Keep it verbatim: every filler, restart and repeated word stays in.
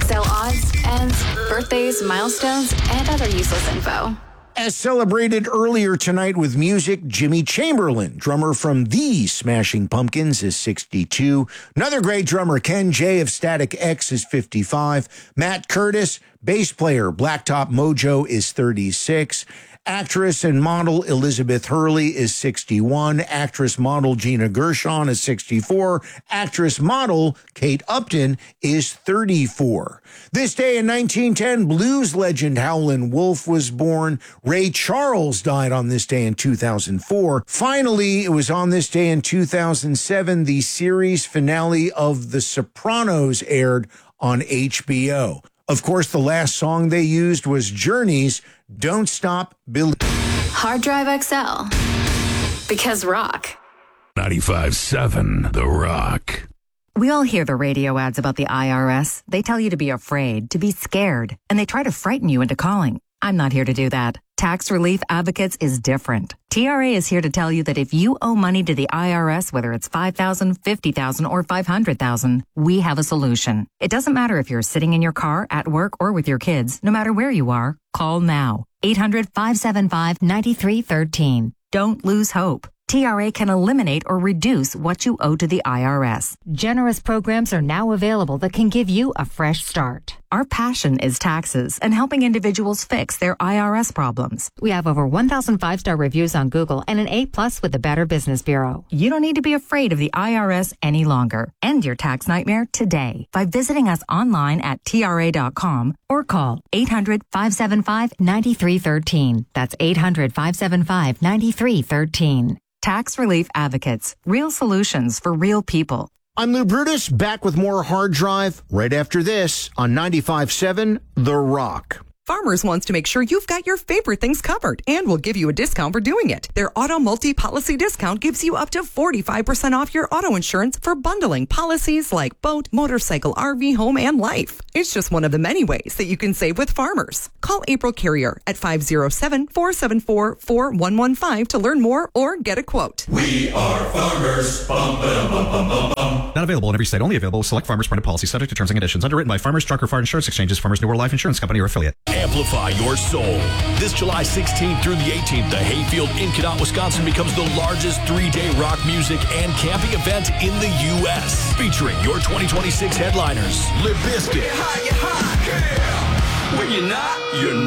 X L odds, ends, birthdays, milestones, and other useless info. As celebrated earlier tonight with music, Jimmy Chamberlin, drummer from the Smashing Pumpkins, is sixty-two. Another great drummer, Ken Jay of Static X, is fifty-five. Matt Curtis, bass player, Blacktop Mojo, is thirty-six. Actress and model Elizabeth Hurley is sixty-one. Actress model Gina Gershon is sixty-four. Actress model Kate Upton is thirty-four. This day in nineteen ten, blues legend Howlin' Wolf was born. Ray Charles died on this day in two thousand four. Finally, it was on this day in two thousand seven, the series finale of The Sopranos aired on H B O. Of course, the last song they used was Journey's Don't Stop Believing. Hard Drive X L. Because rock. ninety-five seven The Rock. We all hear the radio ads about the I R S. They tell you to be afraid, to be scared, and they try to frighten you into calling. I'm not here to do that. Tax Relief Advocates is different. T R A is here to tell you that if you owe money to the I R S, whether it's five thousand dollars, fifty thousand dollars, or five hundred thousand dollars, we have a solution. It doesn't matter if you're sitting in your car, at work, or with your kids. No matter where you are, call now. eight hundred, five seven five, nine three one three. Don't lose hope. T R A can eliminate or reduce what you owe to the I R S. Generous programs are now available that can give you a fresh start. Our passion is taxes and helping individuals fix their I R S problems. We have over one thousand five-star reviews on Google and an A plus with the Better Business Bureau. You don't need to be afraid of the I R S any longer. End your tax nightmare today by visiting us online at T R A dot com or call eight hundred, five seven five, nine three one three. That's eight hundred, five seven five, nine three one three. Tax Relief Advocates. Real solutions for real people. I'm Lou Brutus, back with more Hard Drive right after this on ninety-five seven The Rock. Farmers wants to make sure you've got your favorite things covered and will give you a discount for doing it. Their auto multi-policy discount gives you up to forty-five percent off your auto insurance for bundling policies like boat, motorcycle, R V, home, and life. It's just one of the many ways that you can save with Farmers. Call April Carrier at five oh seven, four seven four, four one one five to learn more or get a quote. We are Farmers. Bum, ba, bum, bum, bum, bum. Not available in every state. Only available with select Farmers printed policy subject to terms and conditions. Underwritten by Farmers Truck or Fire Insurance Exchanges, Farmers New World Life Insurance Company or affiliate. Amplify your soul. This July sixteenth through the eighteenth, the Hayfield in Cadott, Wisconsin becomes the largest three-day rock music and camping event in the U S Featuring your twenty twenty-six headliners, Limp Bizkit, Get high, get high, yeah. When you're not, you're not.